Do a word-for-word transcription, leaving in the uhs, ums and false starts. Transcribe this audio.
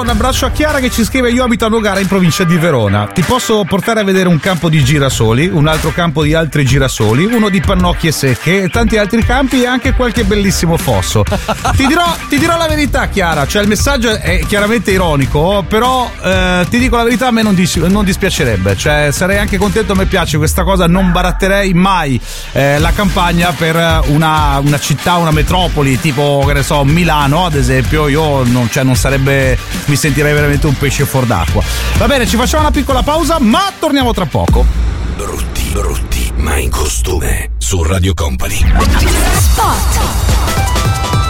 abbraccio a Chiara che ci scrive: io abito a Nogara in provincia di Verona, ti posso portare a vedere un campo di girasoli, un altro campo di altri girasoli, uno di pannocchie secche e tanti altri campi e anche qualche bellissimo fosso. ti dirò ti dirò la verità, Chiara, cioè il messaggio è chiaramente ironico, però eh, ti dico la verità, a me non, dis- non dispiacerebbe, cioè sarei anche contento, a me piace questa cosa, non baratterei mai eh, la campagna per una, una città, una metropoli tipo, che ne so, Milano ad esempio. Io non, cioè, non sarebbe, mi sentirei veramente un pesce fuor d'acqua. Va bene, ci facciamo una piccola pausa, ma torniamo tra poco. Brutti, brutti, ma in costume su Radio Company. Spot.